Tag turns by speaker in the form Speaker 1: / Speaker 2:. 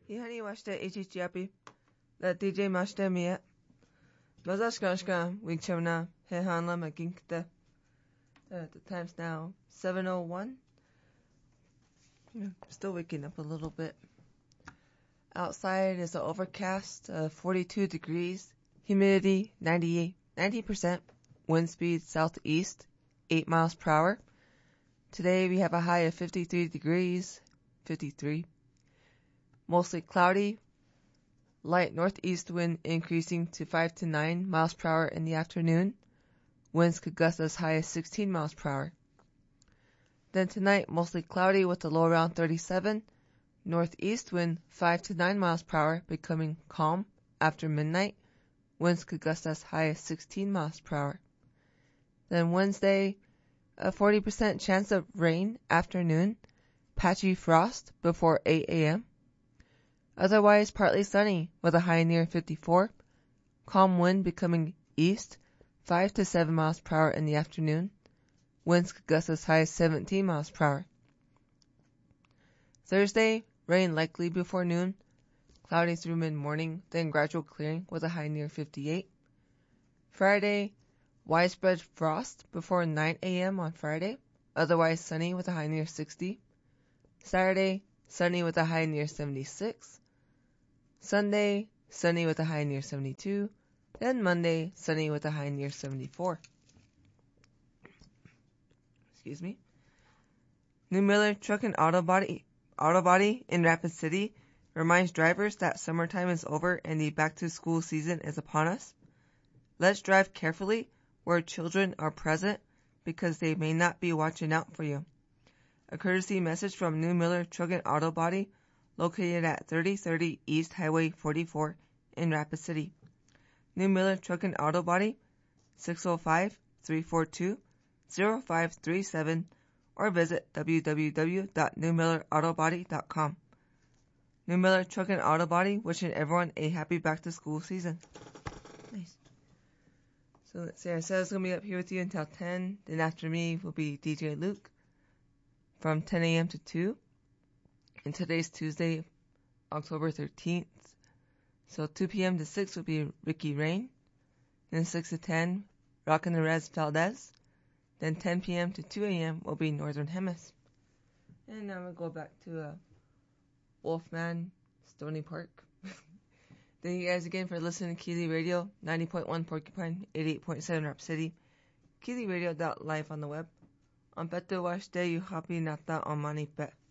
Speaker 1: Ihani washte ichichiapi. La DJ mashte miet. Mazashkashka wingchemna hehanla makinkte. The time's now 7:01. Still waking up a little bit. Outside is overcast, 42 degrees, humidity 90%, wind speed southeast, 8 miles per hour. Today we have a high of 53 degrees, 53. Mostly cloudy, light northeast wind increasing to 5 to 9 miles per hour in the afternoon. Winds could gust as high as 16 miles per hour. Then tonight, mostly cloudy with a low around 37. Northeast wind 5 to 9 miles per hour, becoming calm after midnight. Winds could gust as high as 16 miles per hour. Then Wednesday, a 40% chance of rain afternoon. Patchy frost before 8 a.m. Otherwise partly sunny with a high near 54. Calm wind becoming east 5 to 7 miles per hour in the afternoon. Winds could gust as high as 17 miles per hour. Thursday, rain likely before noon. Cloudy through mid-morning, then gradual clearing with a high near 58. Friday, widespread frost before 9 a.m. on Friday. Otherwise sunny with a high near 60. Saturday, sunny with a high near 76. Sunday, sunny with a high near 72. Then Monday, sunny with a high near 74. Excuse me. New Miller Truck and Auto Body in Rapid City reminds drivers that summertime is over and the back-to-school season is upon us. Let's drive carefully where children are present because they may not be watching out for you. A courtesy message from New Miller Truck and Auto Body located at 3030 East Highway 44 in Rapid City. New Miller Truck and Auto Body, 605-342-0537, or visit www.newmillerAutobody.com. New Miller Truck and Auto Body wishing everyone a happy back-to-school season. Nice. So let's see, I said I was going to be up here with you until 10. Then after me will be DJ Luke from 10 a.m. to 2. And today's Tuesday, October 13th. So 2 p.m. to 6 will be Ricky Rain. Then 6 to 10, Rockin' the Rez Valdez. Then 10 p.m. to 2 a.m. will be Northern Hemis. And now we'll go back to Wolfman, Stony Park. Thank you guys again for listening to Keeley Radio, 90.1 Porcupine, 88.7 Rap City. KeeleyRadio.live on the web. On Beto Washte, you happy nata on Mani Pet.